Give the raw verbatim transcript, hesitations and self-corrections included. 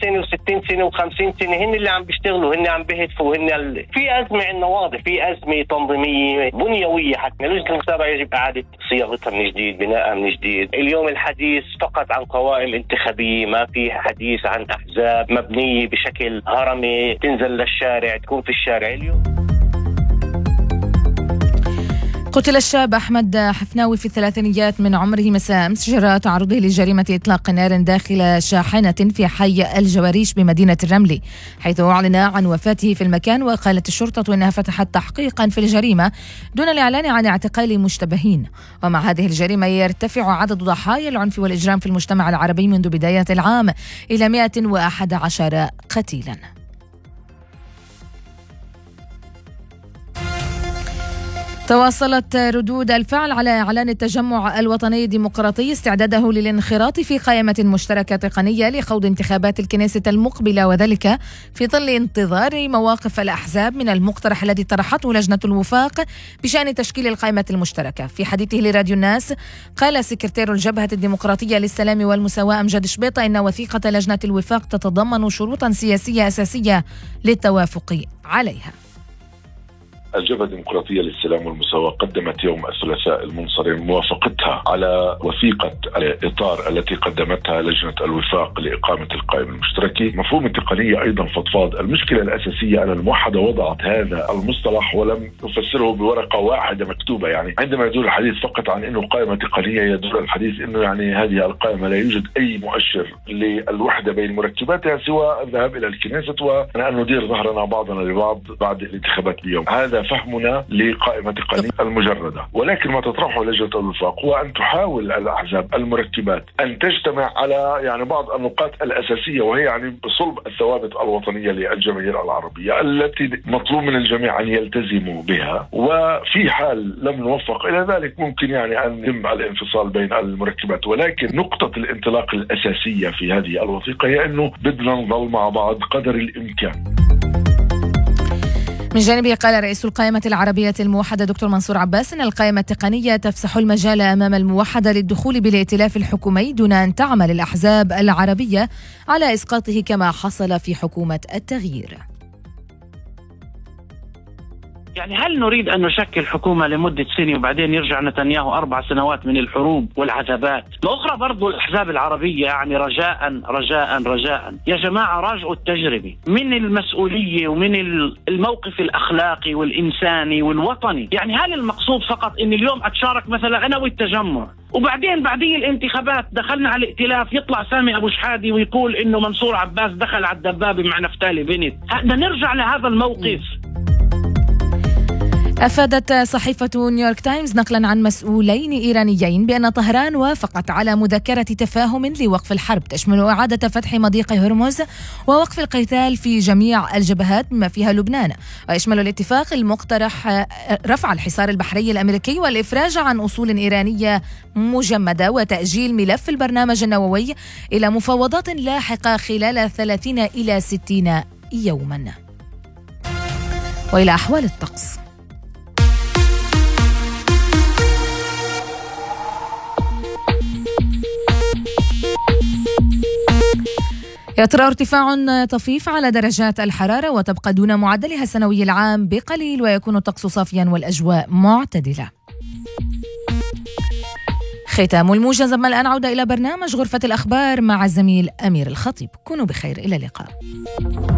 سنة وستين سنة وخمسين سنة هن اللي عم بيشتغلوا، هن عم بيهدفوا، هن ال... في أزمة عندنا واضح، في أزمة تنظيمية بنيوية. حتى لجنة المسابقة يجب إعادة صياغتها من جديد، بناءها من جديد. اليوم الحديث فقط عن قوائم انتخابية، ما في حديث عن أحزاب مبنية بشكل هرمي تنزل للشارع، تكون في الشارع. اليوم قتل الشاب أحمد حفناوي في الثلاثينيات من عمره مساء أمس جراء تعرضه لجريمة إطلاق نار داخل شاحنة في حي الجواريش بمدينة الرملي، حيث أعلن عن وفاته في المكان. وقالت الشرطة أنها فتحت تحقيقا في الجريمة دون الإعلان عن اعتقال مشتبهين. ومع هذه الجريمة يرتفع عدد ضحايا العنف والإجرام في المجتمع العربي منذ بداية العام إلى مئة وأحد عشر قتيلا. تواصلت ردود الفعل على إعلان التجمع الوطني الديمقراطي استعداده للانخراط في قائمة مشتركة تقنية لخوض انتخابات الكنيسة المقبلة، وذلك في ظل انتظار مواقف الأحزاب من المقترح الذي طرحته لجنة الوفاق بشأن تشكيل القائمة المشتركة. في حديثه لراديو الناس قال سكرتير الجبهة الديمقراطية للسلام والمساواة أمجد شبيطة إن وثيقة لجنة الوفاق تتضمن شروطا سياسية أساسية للتوافق عليها. الجبهة الديمقراطية للسلام والمساواة قدمت يوم الثلاثاء المنصرم موافقتها على وثيقة الإطار التي قدمتها لجنة الوفاق لإقامة القائمة المشتركة. مفهوم التقنية أيضا فضفاض. المشكلة الأساسية أن الموحدة وضعت هذا المصطلح ولم تفسره بورقة واحدة مكتوبة. يعني عندما يدور الحديث فقط عن أنه قائمة تقنية يدور الحديث أنه يعني هذه القائمة لا يوجد أي مؤشر للوحدة بين مركباتها سوى الذهاب إلى الكنيسة وأن ندير ظهرنا بعضنا لبعض بعد الانتخابات بيوم. هذا فهمنا لقائمة تقنية المجردة. ولكن ما تطرحه لجنة الوفاق هو أن تحاول الأحزاب المركبات أن تجتمع على يعني بعض النقاط الأساسية، وهي يعني صلب الثوابت الوطنية للجماهير العربية التي مطلوب من الجميع أن يلتزموا بها. وفي حال لم نوفق إلى ذلك ممكن يعني أن يتم الانفصال بين المركبات. ولكن نقطة الانطلاق الأساسية في هذه الوثيقة هي أنه بدنا نظل مع بعض قدر الإمكان. من جانبه قال رئيس القائمة العربية الموحدة دكتور منصور عباس إن القائمة التقنية تفسح المجال أمام الموحدة للدخول بالائتلاف الحكومي دون أن تعمل الأحزاب العربية على إسقاطه كما حصل في حكومة التغيير. يعني هل نريد أن نشكل حكومة لمدة سنة وبعدين يرجع نتنياهو أربع سنوات من الحروب والعذابات؟ الأخرى برضو الأحزاب العربية يعني رجاء رجاء رجاء يا جماعة راجعوا التجربة من المسؤولية ومن الموقف الأخلاقي والإنساني والوطني. يعني هل المقصود فقط إن اليوم أتشارك مثلا أنا والتجمع وبعدين بعدين الانتخابات دخلنا على الائتلاف يطلع سامي أبو شحادي ويقول إنه منصور عباس دخل على الدبابة مع نفتالي بنت؟ بدنا نرجع لهذا الموقف. أفادت صحيفة نيويورك تايمز نقلا عن مسؤولين إيرانيين بأن طهران وافقت على مذكرة تفاهم لوقف الحرب تشمل إعادة فتح مضيق هرمز ووقف القتال في جميع الجبهات بما فيها لبنان. ويشمل الاتفاق المقترح رفع الحصار البحري الأمريكي والإفراج عن أصول إيرانية مجمدة وتأجيل ملف البرنامج النووي إلى مفاوضات لاحقة خلال ثلاثين إلى ستين يوما. وإلى أحوال الطقس. يطرأ ارتفاع طفيف على درجات الحرارة وتبقى دون معدلها السنوي العام بقليل، ويكون الطقس صافيا والأجواء معتدلة. ختام الموجز. أما الآن عودة إلى برنامج غرفة الأخبار مع الزميل أمير الخطيب. كونوا بخير، إلى اللقاء.